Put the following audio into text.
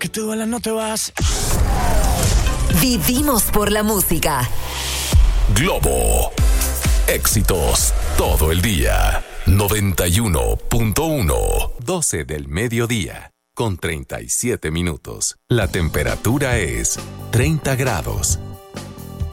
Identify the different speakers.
Speaker 1: que tú no te vas.
Speaker 2: Vivimos por la música.
Speaker 3: Globo. Éxitos todo el día. 91.1. 12 del mediodía. Con 37 minutos. La temperatura es 30 grados.